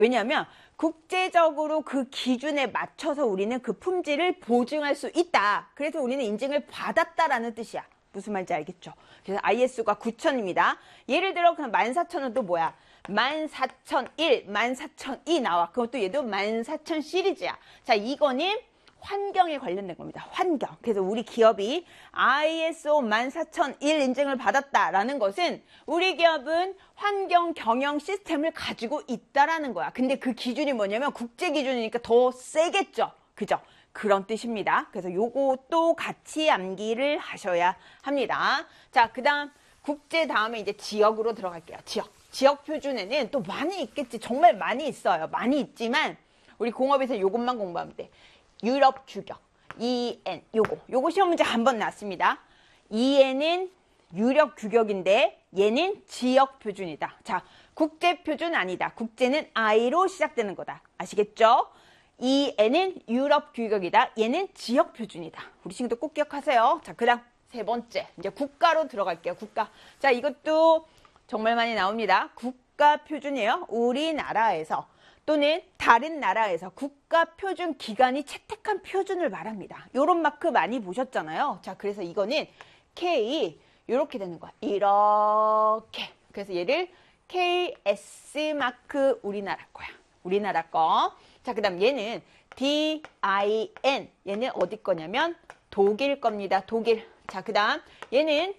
왜냐하면 국제적으로 그 기준에 맞춰서 우리는 그 품질을 보증할 수 있다. 그래서 우리는 인증을 받았다라는 뜻이야. 무슨 말인지 알겠죠? 그래서 ISO가 9000입니다. 예를 들어 그냥 14000은 또 뭐야? 14001, 14002 나와. 그것도 얘도 14000 시리즈야. 자, 이거는 환경에 관련된 겁니다. 환경. 그래서 우리 기업이 ISO 14001 인증을 받았다라는 것은 우리 기업은 환경 경영 시스템을 가지고 있다라는 거야. 근데 그 기준이 뭐냐면 국제 기준이니까 더 세겠죠. 그죠? 그런 뜻입니다. 그래서 요것도 같이 암기를 하셔야 합니다. 자, 그 다음 국제 다음에 이제 지역으로 들어갈게요. 지역 표준에는 또 많이 있겠지. 정말 많이 있어요. 많이 있지만 우리 공업에서 요것만 공부하면 돼. 유럽 규격, EN, 요거 시험 문제 한 번 났습니다. EN은 유럽 규격인데 얘는 지역 표준이다. 자, 국제 표준 아니다. 국제는 I로 시작되는 거다. 아시겠죠? EN은 유럽 규격이다. 얘는 지역 표준이다. 우리 친구들 꼭 기억하세요. 자, 그 다음 세 번째 이제 국가로 들어갈게요. 국가. 자, 이것도 정말 많이 나옵니다. 국가 표준이에요. 우리나라에서 또는 다른 나라에서 국가 표준 기관이 채택한 표준을 말합니다. 요런 마크 많이 보셨잖아요. 자, 그래서 이거는 K 이렇게 되는 거야. 이렇게. 그래서 얘를 KS 마크 우리나라 거야. 우리나라 거. 자, 그 다음 얘는 DIN. 얘는 어디 거냐면 독일 겁니다. 독일. 자, 그 다음 얘는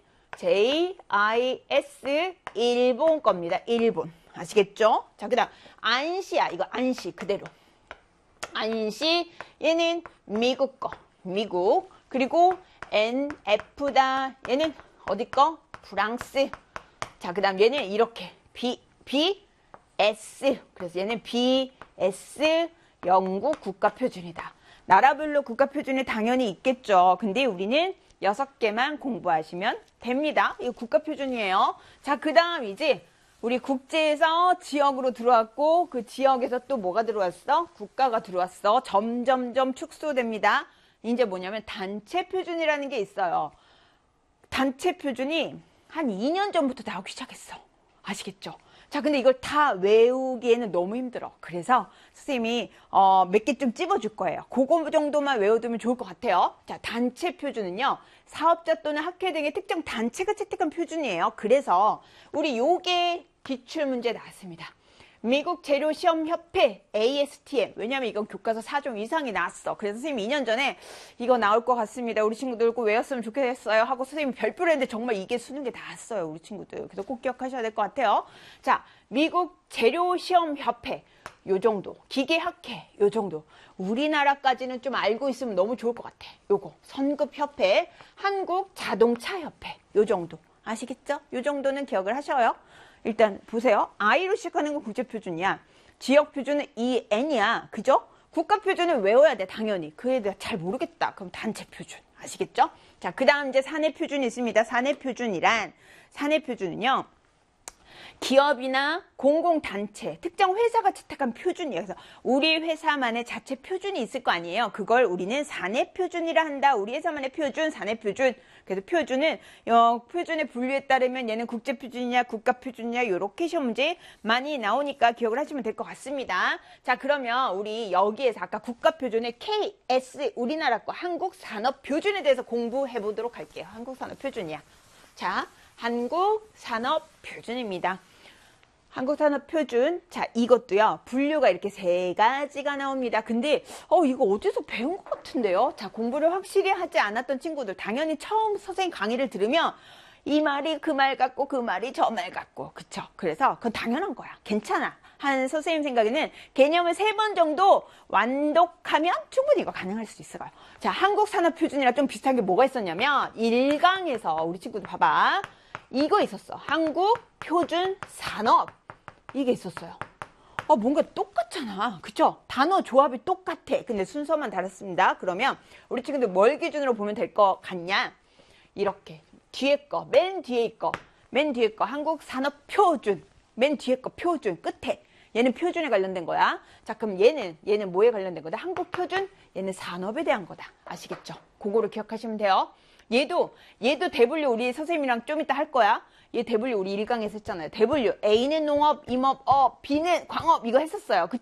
JIS 일본 겁니다. 일본. 아시겠죠? 자, 그 다음 안시야. 이거 안시 그대로. 안시 얘는 미국 거. 미국. 그리고 NF다. 얘는 어디 거? 프랑스. 자, 그 다음 얘는 이렇게 BS. 그래서 얘는 BS 영국 국가표준이다. 나라별로 국가표준이 당연히 있겠죠. 근데 우리는 6개만 공부하시면 됩니다. 이거 국가표준이에요. 자, 그 다음 이제 우리 국제에서 지역으로 들어왔고 그 지역에서 또 뭐가 들어왔어? 국가가 들어왔어. 점점점 축소됩니다. 이제 뭐냐면 단체 표준이라는 게 있어요. 단체 표준이 한 2년 전부터 나오기 시작했어. 아시겠죠? 자, 근데 이걸 다 외우기에는 너무 힘들어. 그래서 선생님이 몇 개 좀 찝어줄 거예요. 그거 정도만 외워두면 좋을 것 같아요. 자, 단체 표준은요. 사업자 또는 학회 등의 특정 단체가 채택한 표준이에요. 그래서 우리 요게 기출문제 나왔습니다. 미국 재료시험협회 ASTM. 왜냐면 이건 교과서 4종 이상이 나왔어. 그래서 선생님이 2년 전에 이거 나올 것 같습니다. 우리 친구들 꼭 외웠으면 좋겠어요 하고 선생님이 별표를 했는데 정말 이게 수능에 나왔어요. 우리 친구들. 그래서 꼭 기억하셔야 될 것 같아요. 자, 미국 재료시험협회. 요 정도. 기계학회. 요 정도. 우리나라까지는 좀 알고 있으면 너무 좋을 것 같아. 요거. 선급협회. 한국자동차협회. 요 정도. 아시겠죠? 요 정도는 기억을 하셔요. 일단 보세요. I로 시작하는 건 국제표준이야. 지역표준은 EN이야. 그죠? 국가표준은 외워야 돼. 당연히. 그에 대해 잘 모르겠다. 그럼 단체표준. 아시겠죠? 자, 그 다음 이제 사내표준이 있습니다. 사내표준은요. 기업이나 공공단체, 특정 회사가 채택한 표준이에요. 그래서 우리 회사만의 자체 표준이 있을 거 아니에요. 그걸 우리는 사내표준이라 한다. 우리 회사만의 표준, 사내표준. 그래서 표준은 표준의 분류에 따르면 얘는 국제표준이냐 국가표준이냐 이렇게 시험 문제 많이 나오니까 기억을 하시면 될 것 같습니다. 자, 그러면 우리 여기에서 아까 국가표준의 KS 우리나라 거 한국산업표준에 대해서 공부해 보도록 할게요. 한국산업표준이야. 자, 한국산업표준입니다. 한국산업표준. 자, 이것도요. 분류가 이렇게 3가지가 나옵니다. 근데 이거 어디서 배운 것 같은데요? 자, 공부를 확실히 하지 않았던 친구들 당연히 처음 선생님 강의를 들으면 이 말이 그 말 같고 그 말이 저 말 같고 그쵸? 그래서 그건 당연한 거야. 괜찮아. 한 선생님 생각에는 개념을 3번 정도 완독하면 충분히 이거 가능할 수 있어요. 자, 한국산업표준이랑 좀 비슷한 게 뭐가 있었냐면 1강에서 우리 친구들 봐봐. 이거 있었어. 한국표준산업. 이게 있었어요. 뭔가 똑같잖아. 그쵸? 단어 조합이 똑같아. 근데 순서만 다르습니다. 그러면 우리 친구들 뭘 기준으로 보면 될 것 같냐? 이렇게. 뒤에 거, 맨 뒤에 거 한국산업표준. 맨 뒤에 거 표준, 끝에. 얘는 표준에 관련된 거야. 자, 그럼 얘는 뭐에 관련된 거다? 한국표준? 얘는 산업에 대한 거다. 아시겠죠? 그거를 기억하시면 돼요. 얘도 W 우리 선생님이랑 좀 이따 할 거야. 얘 W 우리 1강에서 했잖아요. W, A는 농업, 임업, B는 광업 이거 했었어요.